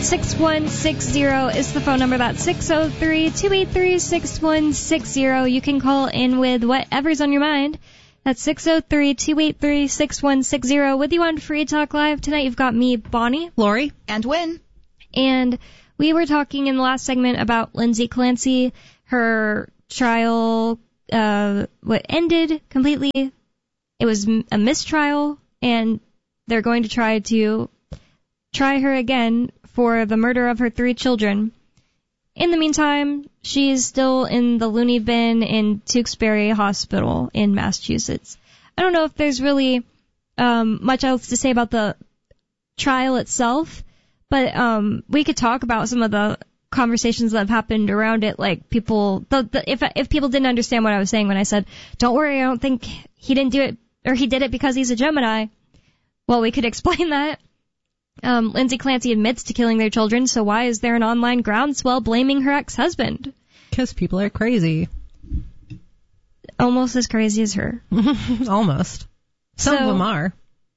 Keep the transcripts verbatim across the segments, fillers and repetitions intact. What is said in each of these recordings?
six one six zero is the phone number. That's six oh three, two eight three, six one six zero. You can call in with whatever's on your mind. That's six oh three, two eight three, six one six zero. With you on Free Talk Live tonight, you've got me, Bonnie, Lori, and Wynn. And we were talking in the last segment about Lindsay Clancy. Her trial uh, what ended completely. It was a mistrial, and they're going to try to try her again for the murder of her three children. In the meantime, she's still in the loony bin in Tewksbury Hospital in Massachusetts. I don't know if there's really um, much else to say about the trial itself, but um, we could talk about some of the conversations that have happened around it, like people, the, the, if if people didn't understand what I was saying when I said, don't worry, I don't think he didn't do it, or he did it because he's a Gemini. Well, we could explain that. Um, Lindsay Clancy admits to killing their children, so why is there an online groundswell blaming her ex-husband? Because people are crazy. Almost as crazy as her. Almost. Some so, of them are.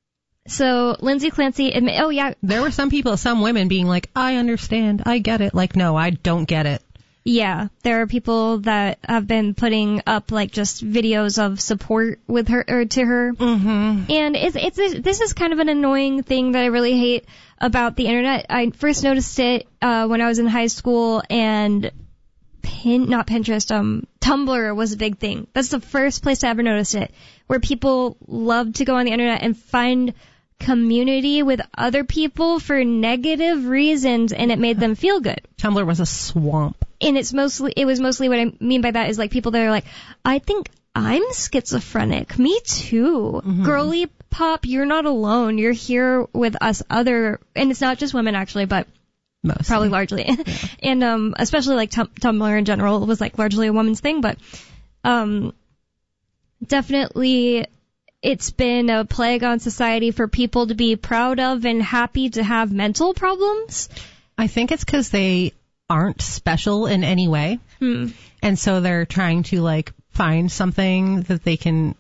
So, Lindsay Clancy admit, oh yeah. There were some people, some women being like, I understand, I get it. Like, no, I don't get it. Yeah, there are people that have been putting up like just videos of support with her or to her, mm-hmm. and it's it's this is kind of an annoying thing that I really hate about the internet. I first noticed it uh, when I was in high school, and Pin not Pinterest, um, Tumblr was a big thing. That's the first place I ever noticed it, where people love to go on the internet and find community with other people for negative reasons, and it made them feel good. Tumblr was a swamp. And it's mostly, it was mostly what I mean by that is like people that are like, I think I'm schizophrenic. Me too. Mm-hmm. Girly pop, you're not alone. You're here with us other, and it's not just women actually, but mostly. Probably largely. Yeah. And, um, especially like tum- Tumblr in general was like largely a woman's thing, but, um, definitely it's been a plague on society for people to be proud of and happy to have mental problems. I think it's because they aren't special in any way. Hmm. And so they're trying to like find something that they can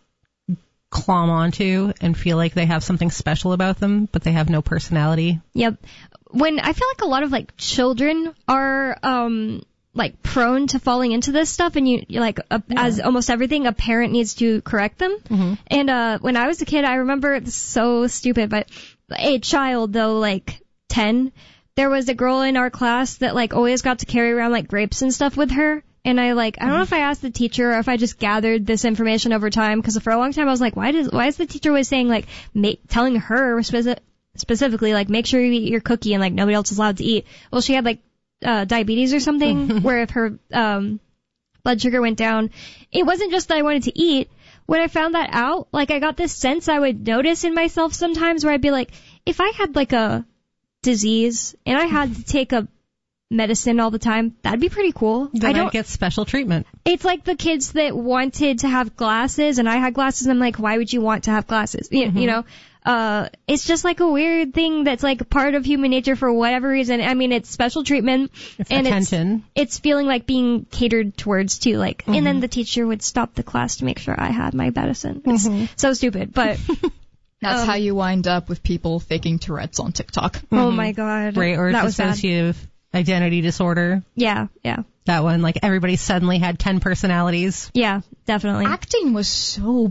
clomb onto and feel like they have something special about them, but they have no personality. Yep. When I feel like a lot of like children are um like prone to falling into this stuff, and you you like a, yeah. as almost everything, a parent needs to correct them. Mm-hmm. And uh when I was a kid, I remember it's so stupid, but a child though, like ten, there was a girl in our class that like always got to carry around like grapes and stuff with her. And I like, I don't know if I asked the teacher or if I just gathered this information over time, because for a long time I was like, why does, why is the teacher always saying like, make, telling her speci- specifically like, make sure you eat your cookie and like nobody else is allowed to eat. Well, she had like, uh, diabetes or something where if her, um, blood sugar went down, it wasn't just that I wanted to eat. When I found that out, like I got this sense I would notice in myself sometimes where I'd be like, if I had like a disease and I had to take a medicine all the time, that'd be pretty cool. Then I don't I'd get special treatment. It's like the kids that wanted to have glasses and I had glasses and I'm like, why would you want to have glasses? You, mm-hmm. you know, uh, it's just like a weird thing that's like part of human nature for whatever reason. I mean, it's special treatment. It's and attention. It's, it's feeling like being catered towards too, like, mm-hmm. and then the teacher would stop the class to make sure I had my medicine. It's mm-hmm. so stupid, but That's um, how you wind up with people faking Tourette's on TikTok. Mm-hmm. Oh my God. Right, or that was bad. dissociative identity disorder. Yeah, yeah. That one, like everybody suddenly had ten personalities. Yeah, definitely. Acting was so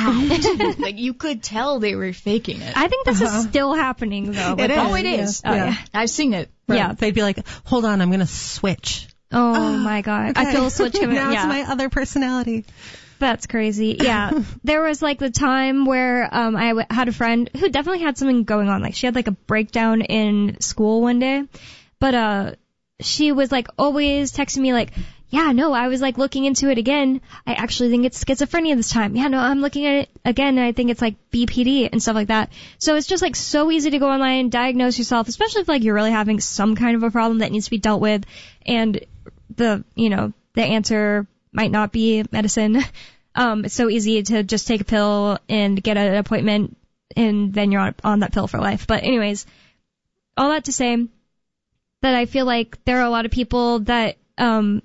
bad. Like you could tell they were faking it. I think this Uh-huh. is still happening though. It is. Oh, it is. Yeah. Oh, yeah. yeah. I've seen it. Right. Yeah. They'd be like, hold on, I'm going to switch. Oh, Oh, my God. Okay. I feel a switch coming. Now yeah. it's my other personality. That's crazy. Yeah. There was like the time where um I w- had a friend who definitely had something going on. Like she had like a breakdown in school one day. But uh she was like always texting me like, yeah, no, I was like looking into it again. I actually think it's schizophrenia this time. Yeah, no, I'm looking at it again and I think it's like B P D and stuff like that. So it's just like so easy to go online and diagnose yourself, especially if like you're really having some kind of a problem that needs to be dealt with, and the, you know, the answer might not be medicine. Um, it's so easy to just take a pill and get an appointment and then you're on, on that pill for life. But anyways, all that to say that I feel like there are a lot of people that, um,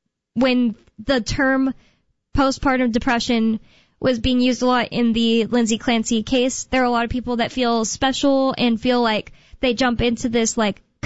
when the term postpartum depression was being used a lot in the Lindsay Clancy case, there are a lot of people that feel special and feel like they jump into this like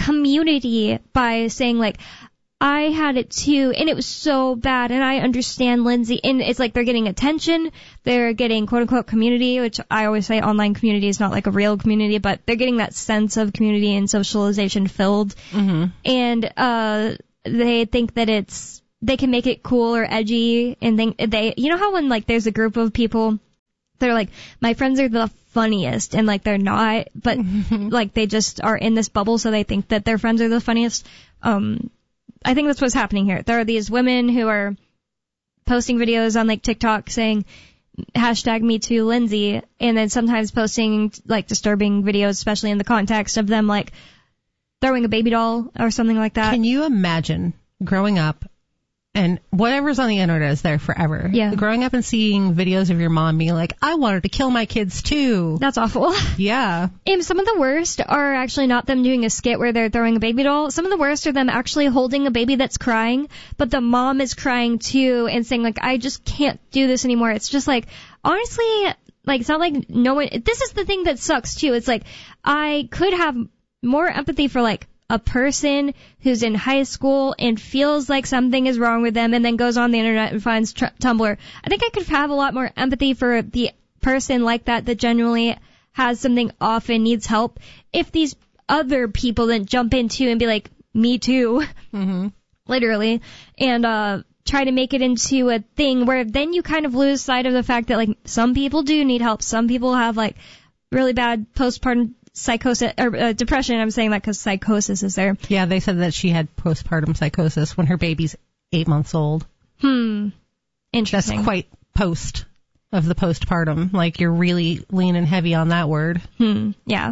community by saying, like, I had it too, and it was so bad, and I understand Lindsay. And it's like they're getting attention, they're getting quote-unquote community, which I always say online community is not like a real community, but they're getting that sense of community and socialization filled. Mm-hmm. And uh they think that it's, they can make it cool or edgy, and think they, you know how when, like, there's a group of people, they're like, my friends are the funniest, and, like, they're not, but, like, they just are in this bubble, so they think that their friends are the funniest. Um... I think that's what's happening here. There are these women who are posting videos on, like, TikTok saying hashtag Me Too Lindsay, and then sometimes posting, like, disturbing videos, especially in the context of them, like, throwing a baby doll or something like that. Can you imagine growing up and whatever's on the internet is there forever? Yeah. Growing up and seeing videos of your mom being like, I wanted to kill my kids too. That's awful. Yeah. And some of the worst are actually not them doing a skit where they're throwing a baby doll. Some of the worst are them actually holding a baby that's crying, but the mom is crying too and saying, like, I just can't do this anymore. It's just like, honestly, like, it's not like no one, this is the thing that sucks too. It's like, I could have more empathy for, like, a person who's in high school and feels like something is wrong with them and then goes on the internet and finds tr- Tumblr. I think I could have a lot more empathy for the person like that that genuinely has something off and needs help if these other people then jump into and be like, me too, mm-hmm. literally, and uh try to make it into a thing where then you kind of lose sight of the fact that, like, some people do need help. Some people have, like, really bad postpartum psychosis or uh, depression. I'm saying that because psychosis is there. Yeah, they said that she had postpartum psychosis when her baby's eight months old. Hmm. Interesting. That's quite post of the postpartum. Like, you're really leaning heavy on that word. Hmm. Yeah.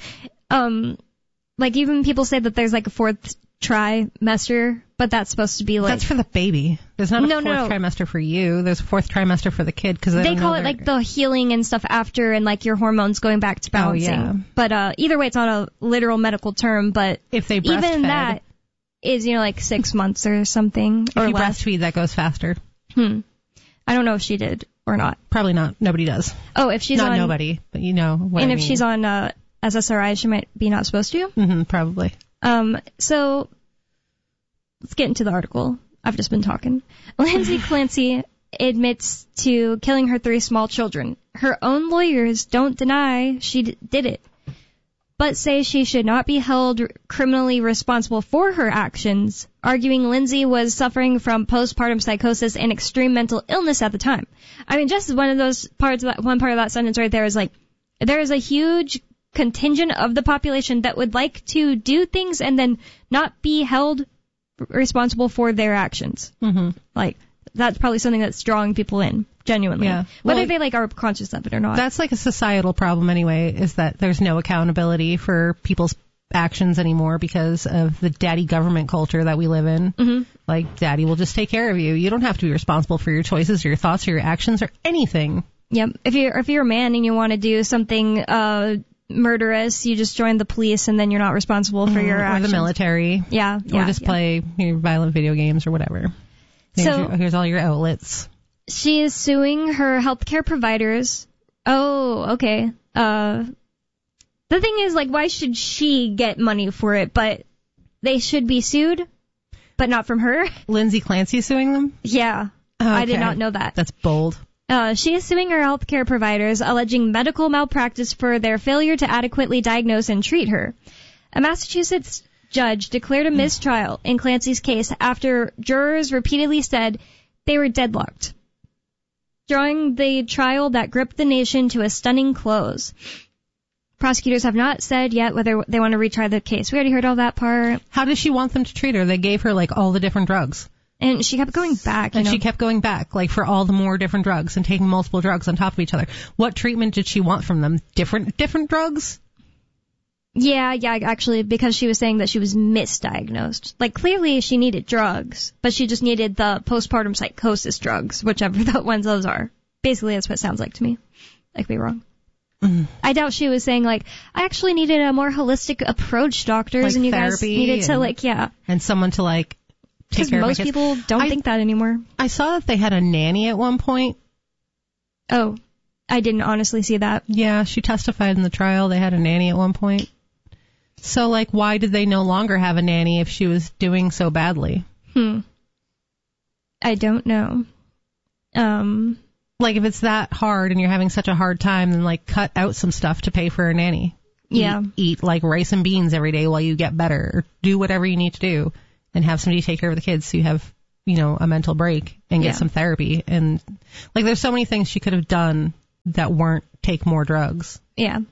um, like, even people say that there's, like, a fourth trimester, but that's supposed to be like, that's for the baby. There's not a no, fourth no. trimester for you. There's a fourth trimester for the kid because they, they don't call know it they're- like the healing and stuff after, and like your hormones going back to balancing. Oh, yeah. But uh either way, it's not a literal medical term. But if they breastfed, even that is, you know, like six months or something if or you less. breastfeed, that goes faster. Hmm. I don't know if she did or not. Probably not. Nobody does. Oh, if she's not on nobody, but you know what and I if mean. she's on uh, S S R I, she might be not supposed to. Mm-hmm, probably. Um. So let's get into the article. I've just been talking. Lindsay Clancy admits to killing her three small children. Her own lawyers don't deny she d- did it, but say she should not be held criminally responsible for her actions, arguing Lindsay was suffering from postpartum psychosis and extreme mental illness at the time. I mean, just one of those parts, of that, one part of that sentence right there is like, there is a huge contingent of the population that would like to do things and then not be held responsible for their actions. Mm-hmm. Like, that's probably something that's drawing people in, genuinely. Yeah. Whether Well, they, like, are conscious of it or not. That's like a societal problem anyway, is that there's no accountability for people's actions anymore because of the daddy government culture that we live in. Mm-hmm. Like, daddy will just take care of you. You don't have to be responsible for your choices or your thoughts or your actions or anything. Yep. If you're, if you're a man and you want to do something, uh, murderous, you just join the police and then you're not responsible for mm, your or actions. Or the military. Yeah. Or yeah, just yeah. play your violent video games or whatever. Here's, so, your, here's all your outlets. She is suing her healthcare providers. Oh, okay. Uh, the thing is, like, why should she get money for it? But they should be sued, but not from her. Lindsay Clancy suing them? Yeah. Okay. I did not know that. That's bold. Uh, she is suing her healthcare providers, alleging medical malpractice for their failure to adequately diagnose and treat her. A Massachusetts judge declared a mistrial in Clancy's case after jurors repeatedly said they were deadlocked, drawing the trial that gripped the nation to a stunning close. Prosecutors have not said yet whether they want to retry the case. We already heard all that part. How does she want them to treat her? They gave her, like, all the different drugs. And she kept going back. You and know? she kept going back, like, for all the more different drugs and taking multiple drugs on top of each other. What treatment did she want from them? Different different drugs? Yeah, yeah, actually, because she was saying that she was misdiagnosed. Like, clearly she needed drugs, but she just needed the postpartum psychosis drugs, whichever the ones those are. Basically, that's what it sounds like to me. I could be wrong. Mm. I doubt she was saying, like, I actually needed a more holistic approach, doctors, like and you guys needed to, and, like, yeah. And someone to, like, take care of my most kids. people don't I, think that anymore. I saw that they had a nanny at one point. Oh, I didn't honestly see that. Yeah, she testified in the trial. They had a nanny at one point. So, like, why did they no longer have a nanny if she was doing so badly? Hmm. I don't know. Um, like, if it's that hard and you're having such a hard time, then, like, cut out some stuff to pay for a nanny. Yeah. Eat, eat, like, rice and beans every day while you get better. Or do whatever you need to do and have somebody take care of the kids so you have, you know, a mental break and get Yeah. some therapy. And, like, there's so many things she could have done that weren't take more drugs. Yeah.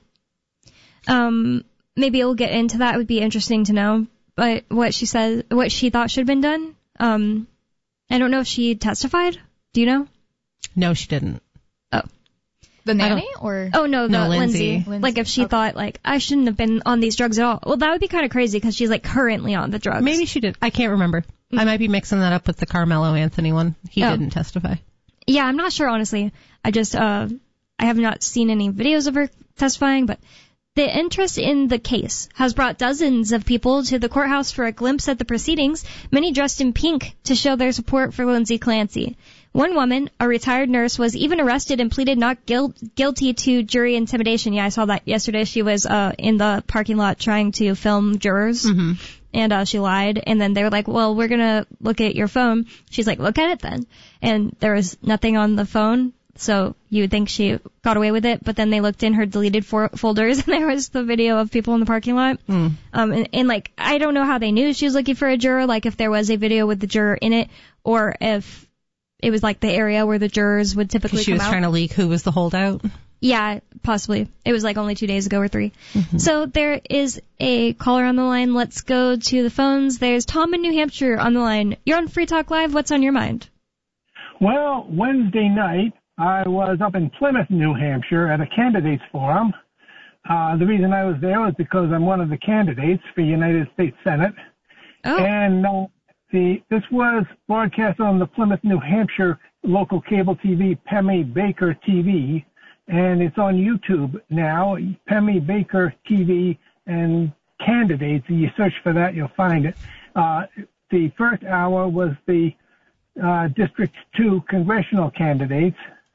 Um, maybe we'll get into that. It would be interesting to know. But what she says, what she thought should have been done. Um, I don't know if she testified. Do you know? No, she didn't. Oh. The nanny or? Oh, no, the No, Lindsay. Lindsay. Like, if she Okay. thought, like, I shouldn't have been on these drugs at all. Well, that would be kind of crazy because she's, like, currently on the drugs. Maybe she did. I can't remember. I might be mixing that up with the Carmelo Anthony one. He Oh. didn't testify. Yeah, I'm not sure, honestly. I just, uh, I have not seen any videos of her testifying, but the interest in the case has brought dozens of people to the courthouse for a glimpse at the proceedings, many dressed in pink to show their support for Lindsay Clancy. One woman, a retired nurse, was even arrested and pleaded not guil- guilty to jury intimidation. Yeah, I saw that yesterday. She was uh, in the parking lot trying to film jurors, Mm-hmm. and uh, she lied. And then they were like, well, we're going to look at your phone. She's like, look at it then. And there was nothing on the phone. So you would think she got away with it, but then they looked in her deleted for- folders, and there was the video of people in the parking lot. Mm. Um, and, and like, I don't know how they knew she was looking for a juror, like if there was a video with the juror in it, or if it was like the area where the jurors would typically She come was out. trying to leak who was the holdout. Yeah, possibly. It was like only two days ago or three. Mm-hmm. So there is a caller on the line. Let's go to the phones. There's Tom in New Hampshire on the line. You're on Free Talk Live. What's on your mind? Well, Wednesday night, I was up in Plymouth, New Hampshire at a candidates forum. Uh, the reason I was there was because I'm one of the candidates for United States Senate. Oh, And uh, the this was broadcast on the Plymouth, New Hampshire local cable T V, Pemmy Baker T V, and it's on YouTube now, Pemmy Baker T V and candidates. You search for that, you'll find it. Uh, the first hour was the uh, District two congressional candidates.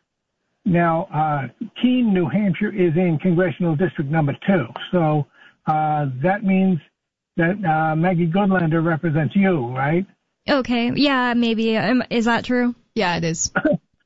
Now, uh, Keene, New Hampshire is in congressional district number two. So uh, that means that uh, Maggie Goodlander represents you, right? okay. Yeah, maybe. Um, is that true? Yeah, it is.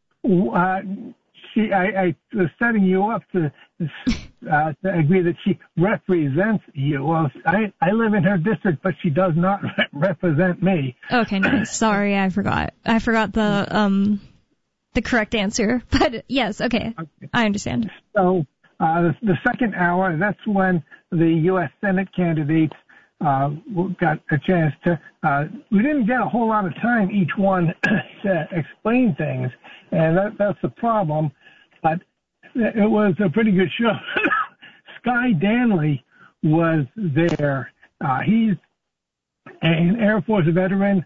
Uh, she, I, I was setting you up to, uh, to agree that she represents you. Well, I, I live in her district, but she does not re- represent me. Okay, nice. Sorry, I forgot. I forgot the um the correct answer. But yes, okay. Okay. I understand. So uh, the, the second hour, that's when the U S Senate candidates uh, got a chance to. Uh, we didn't get a whole lot of time each one to explain things, and that, that's the problem. But it was a pretty good show. Sky Danley was there. Uh, he's an Air Force veteran,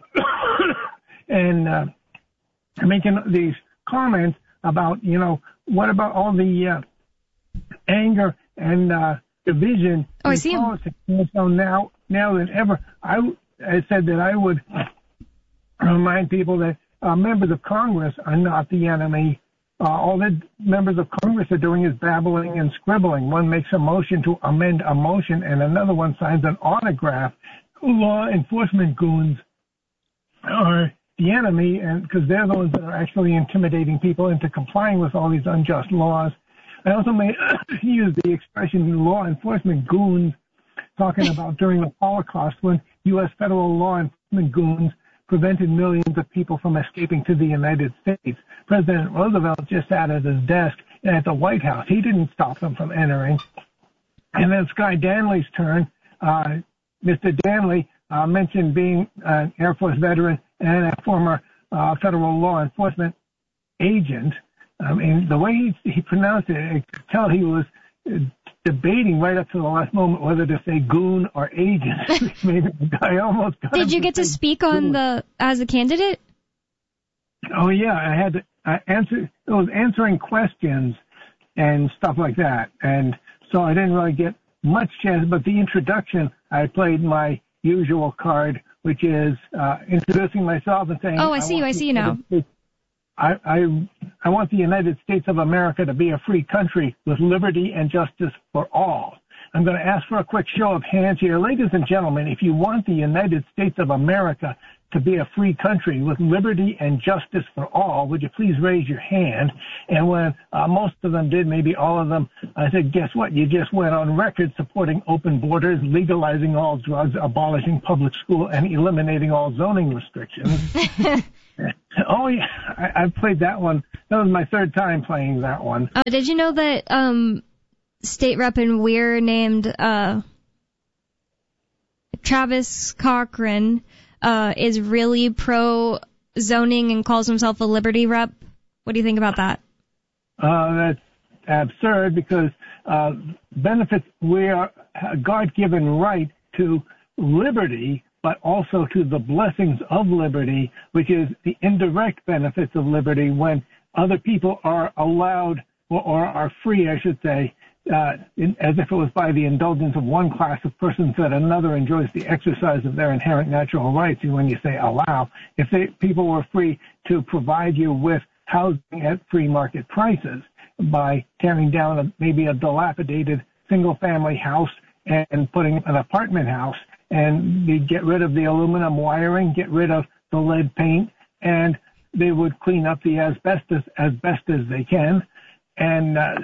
and uh, making these comments about, you know, what about all the uh, anger and uh, division Oh, I in see him. politics? And so now, now than ever, I, I said that I would remind people that uh, members of Congress are not the enemy. Uh, all the members of Congress are doing is babbling and scribbling. One makes a motion to amend a motion, and another one signs an autograph. Law enforcement goons are the enemy, and because they're the ones that are actually intimidating people into complying with all these unjust laws. I also may use the expression law enforcement goons, talking about during the Holocaust when U S federal law enforcement goons prevented millions of people from escaping to the United States. President Roosevelt just sat at his desk at the White House. He didn't stop them from entering. And then Sky Danley's turn. Uh, Mister Danley uh, mentioned being an Air Force veteran and a former uh, federal law enforcement agent. I mean, the way he, he pronounced it, I could tell he was uh, debating right up to the last moment whether to say goon or agent. Maybe the guy almost got him Did you get to say speak on goon. the as a candidate? Oh yeah, I had to uh, answer. It was answering questions and stuff like that, and so I didn't really get much chance. But the introduction, I played my usual card, which is uh, introducing myself and saying, Oh, I see you, want I the see you now. United States- I, I I want the United States of America to be a free country with liberty and justice for all. I'm going to ask for a quick show of hands here. Ladies and gentlemen, if you want the United States of America to be a free country with liberty and justice for all, would you please raise your hand? And when uh, most of them did, maybe all of them, I said, guess what? You just went on record supporting open borders, legalizing all drugs, abolishing public school, and eliminating all zoning restrictions. Oh, yeah, I, I played that one. That was my third time playing that one. Uh, did you know that um, state rep in Weir named uh, Travis Cochran Uh, is really pro-zoning and calls himself a liberty rep? What do you think about that? Uh, that's absurd because uh, benefits, we are a God-given right to liberty, but also to the blessings of liberty, which is the indirect benefits of liberty when other people are allowed or, or are free, I should say, Uh, in, as if it was by the indulgence of one class of persons that another enjoys the exercise of their inherent natural rights. And when you say allow, if they, people were free to provide you with housing at free market prices by tearing down a, maybe a dilapidated single-family house and putting an apartment house, and they'd get rid of the aluminum wiring, get rid of the lead paint, and they would clean up the asbestos as best as they can, and uh,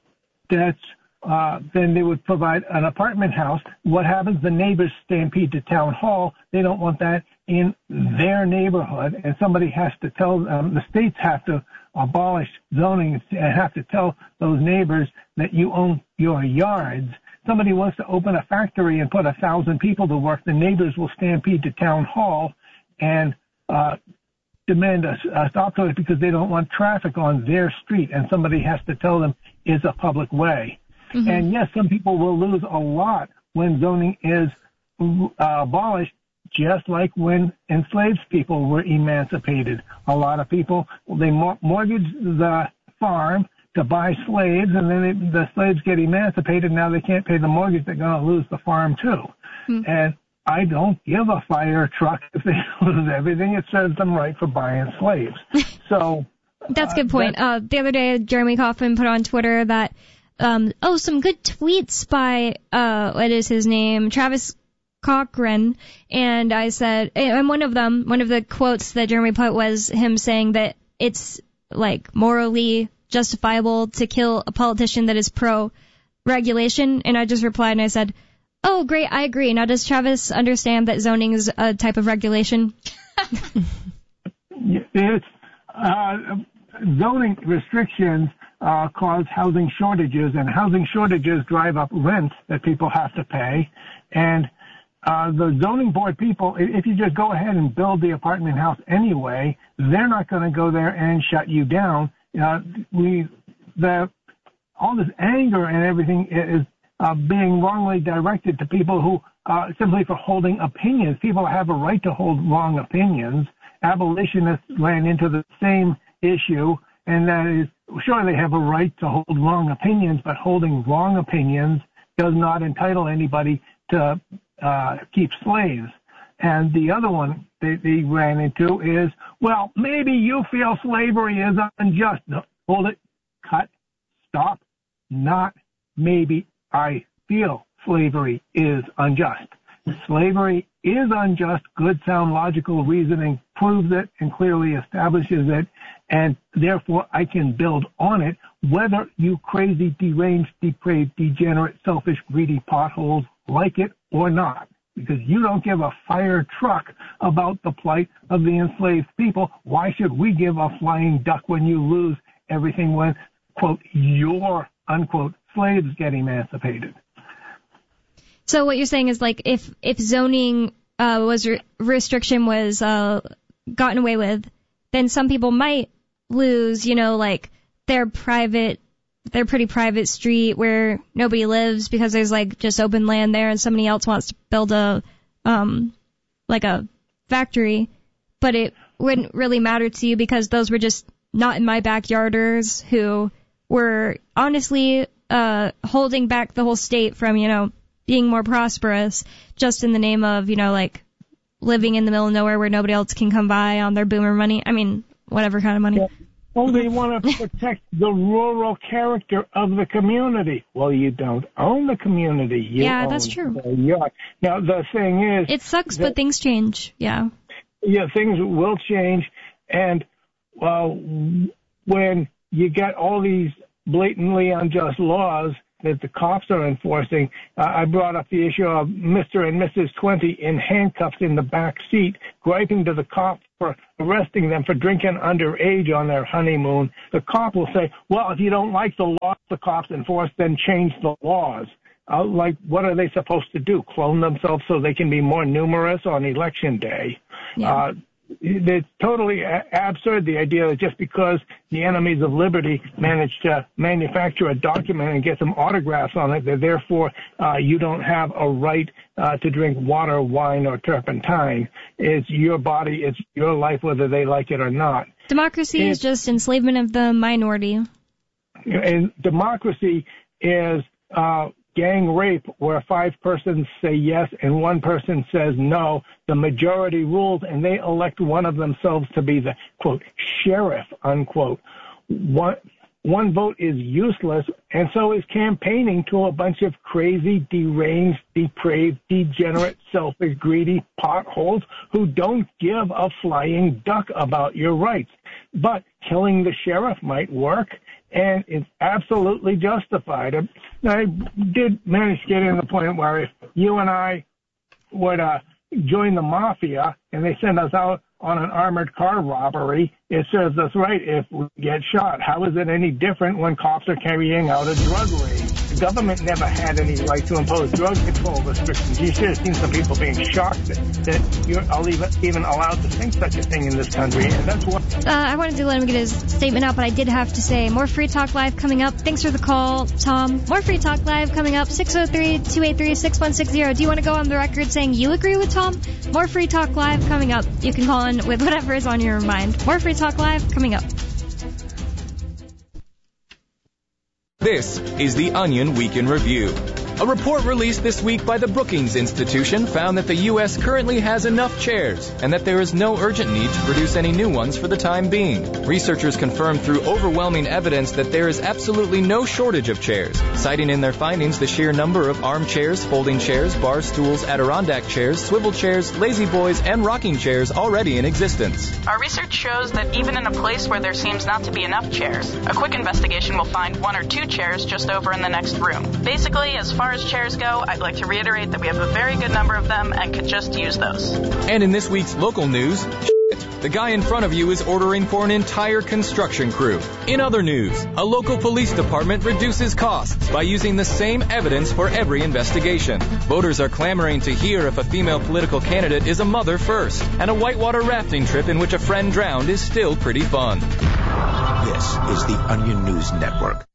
that's uh, then they would provide an apartment house. What happens? The neighbors stampede to town hall. They don't want that in their neighborhood, and somebody has to tell them. The states have to abolish zoning and have to tell those neighbors that you own your yards. Somebody wants to open a factory and put a thousand people to work. The neighbors will stampede to town hall and uh, demand a, a stop to it because they don't want traffic on their street, and somebody has to tell them it's a public way. Mm-hmm. And yes, some people will lose a lot when zoning is uh, abolished, just like when enslaved people were emancipated. A lot of people, they mor- mortgage the farm to buy slaves, and then they, the slaves get emancipated. Now they can't pay the mortgage. They're going to lose the farm too. Mm-hmm. And I don't give a fire truck if they lose everything. It serves them right for buying slaves. So that's a good point. Uh, the other day, Jeremy Kaufman put on Twitter that, um, oh, some good tweets by, uh, what is his name? Travis Cochran. And I said, and one of them, one of the quotes that Jeremy put was him saying that it's like morally justifiable to kill a politician that is pro-regulation. And I just replied and I said, oh, great, I agree. Now, does Travis understand that zoning is a type of regulation? It's, uh, zoning restrictions uh, cause housing shortages, and housing shortages drive up rents that people have to pay. And uh, the zoning board people, if you just go ahead and build the apartment house anyway, they're not going to go there and shut you down. Uh, we, the, all this anger and everything is uh, being wrongly directed to people who uh, simply for holding opinions. People have a right to hold wrong opinions. Abolitionists ran into the same issue, and that is, sure, they have a right to hold wrong opinions, but holding wrong opinions does not entitle anybody to uh, keep slaves. And the other one they, they ran into is, well, maybe you feel slavery is unjust. No, hold it, cut, stop, not maybe I feel slavery is unjust. Slavery is unjust. Good, sound, logical reasoning proves it and clearly establishes it, and therefore I can build on it, whether you crazy, deranged, depraved, degenerate, selfish, greedy potholes like it or not, because you don't give a fire truck about the plight of the enslaved people. Why should we give a flying duck when you lose everything when, quote, your, unquote, slaves get emancipated? So what you're saying is, like, if if zoning uh, was re- restriction was uh, gotten away with, then some people might lose, you know, like their private, their pretty private street where nobody lives because there's like just open land there, and somebody else wants to build a um like a factory, but it wouldn't really matter to you because those were just not in my backyarders who were honestly uh holding back the whole state from, you know, being more prosperous just in the name of, you know, like living in the middle of nowhere where nobody else can come by on their boomer money. I mean, whatever kind of money. Yeah. Oh, they want to protect the rural character of the community. Well, you don't own the community. You yeah, own that's true. The yacht. Now, the thing is... It sucks, that, but things change. Yeah. Yeah, things will change. And, well, when you get all these blatantly unjust laws that the cops are enforcing, uh, I brought up the issue of Mister and Missus twenty in handcuffs in the back seat, griping to the cop for arresting them for drinking underage on their honeymoon. The cop will say, well, if you don't like the laws the cops enforce, then change the laws. Uh, like, what are they supposed to do? Clone themselves so they can be more numerous on election day? Yeah. Uh, It's totally a- absurd, the idea that just because the enemies of liberty managed to manufacture a document and get some autographs on it, that therefore uh, you don't have a right uh, to drink water, wine, or turpentine. It's your body, it's your life, whether they like it or not. Democracy and, is just enslavement of the minority. And democracy is... Uh, gang rape, where five persons say yes and one person says no. The majority rules, and they elect one of themselves to be the, quote, sheriff, unquote. One, one vote is useless, and so is campaigning to a bunch of crazy, deranged, depraved, degenerate, selfish, greedy potholes who don't give a flying duck about your rights. But killing the sheriff might work, and it's absolutely justified. I did manage to get in the point where if you and I would uh, join the mafia and they send us out on an armored car robbery, it serves us right if we get shot. How is it any different when cops are carrying out a drug raid? The government never had any right to impose drug control restrictions. You should have seen some people being shocked that, that you're even allowed to think such a thing in this country, and that's what... Uh, I wanted to let him get his statement out, but I did have to say, more Free Talk Live coming up. Thanks for the call, Tom. More Free Talk Live coming up, six oh three, two eight three, six one six zero. Do you want to go on the record saying you agree with Tom? More Free Talk Live coming up. You can call in with whatever is on your mind. More Free Talk Live coming up. This is the Onion Week in Review. A report released this week by the Brookings Institution found that the U S currently has enough chairs and that there is no urgent need to produce any new ones for the time being. Researchers confirmed through overwhelming evidence that there is absolutely no shortage of chairs, citing in their findings the sheer number of armchairs, folding chairs, bar stools, Adirondack chairs, swivel chairs, lazy boys, and rocking chairs already in existence. Our research shows that even in a place where there seems not to be enough chairs, a quick investigation will find one or two chairs just over in the next room. Basically, as far as chairs go, I'd like to reiterate that we have a very good number of them and could just use those. And in this week's local news, shit, the guy in front of you is ordering for an entire construction crew. In other news, a local police department reduces costs by using the same evidence for every investigation. Voters are clamoring to hear if a female political candidate is a mother first, and a whitewater rafting trip in which a friend drowned is still pretty fun. This is the Onion News Network.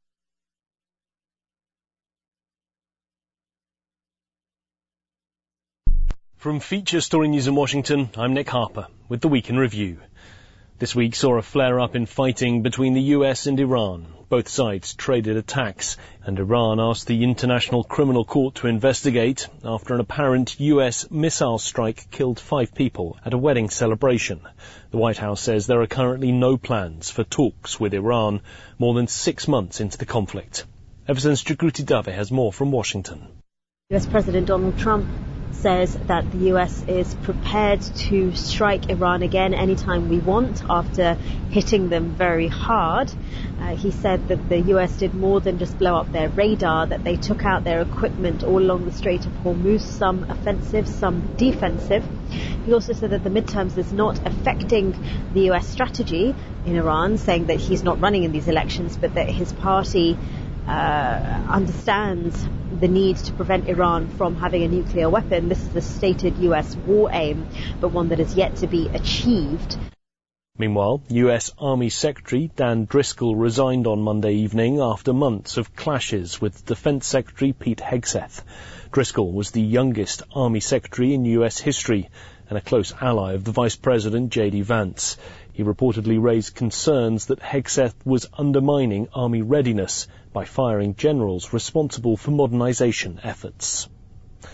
From Feature Story News in Washington, I'm Nick Harper with the Week in Review. This week saw a flare-up in fighting between the U S and Iran. Both sides traded attacks, and Iran asked the International Criminal Court to investigate after an apparent U S missile strike killed five people at a wedding celebration. The White House says there are currently no plans for talks with Iran more than six months into the conflict. Everson's Jagruti Dave has more from Washington. U S President Donald Trump says that the U S is prepared to strike Iran again anytime we want after hitting them very hard. Uh, he said that the U S did more than just blow up their radar, that they took out their equipment all along the Strait of Hormuz, some offensive, some defensive. He also said that the midterms is not affecting the U S strategy in Iran, saying that he's not running in these elections, but that his party uh, understands the need to prevent Iran from having a nuclear weapon. This is a stated U S war aim, but one that is yet to be achieved. Meanwhile, U S Army Secretary Dan Driscoll resigned on Monday evening after months of clashes with Defense Secretary Pete Hegseth. Driscoll was the youngest Army Secretary in U S history and a close ally of the Vice President J D Vance. He reportedly raised concerns that Hegseth was undermining Army readiness by firing generals responsible for modernization efforts.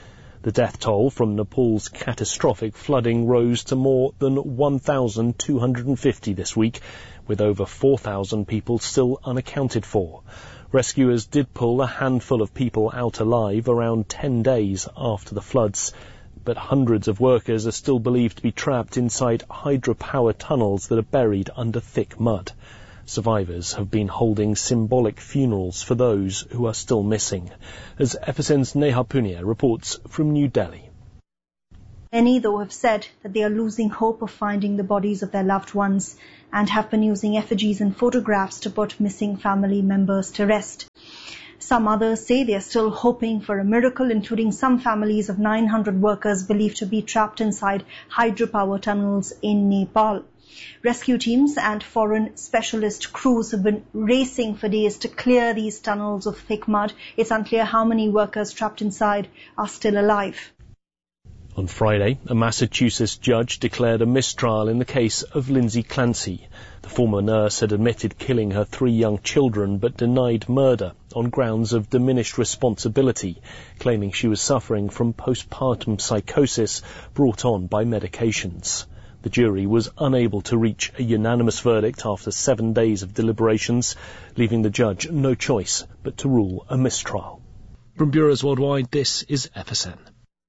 The death toll from Nepal's catastrophic flooding rose to more than one thousand two hundred fifty this week, with over four thousand people still unaccounted for. Rescuers did pull a handful of people out alive around ten days after the floods, but hundreds of workers are still believed to be trapped inside hydropower tunnels that are buried under thick mud. Survivors have been holding symbolic funerals for those who are still missing, as F S N's Neha Punia reports from New Delhi. Many, though, have said that they are losing hope of finding the bodies of their loved ones and have been using effigies and photographs to put missing family members to rest. Some others say they are still hoping for a miracle, including some families of nine hundred workers believed to be trapped inside hydropower tunnels in Nepal. Rescue teams and foreign specialist crews have been racing for days to clear these tunnels of thick mud. It's unclear how many workers trapped inside are still alive. On Friday, a Massachusetts judge declared a mistrial in the case of Lindsay Clancy. The former nurse had admitted killing her three young children but denied murder on grounds of diminished responsibility, claiming she was suffering from postpartum psychosis brought on by medications. The jury was unable to reach a unanimous verdict after seven days of deliberations, leaving the judge no choice but to rule a mistrial. From Bureaus Worldwide, this is F S N.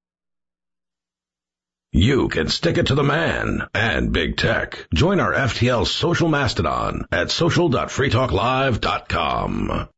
You can stick it to the man and big tech. Join our F T L social mastodon at social dot free talk live dot com.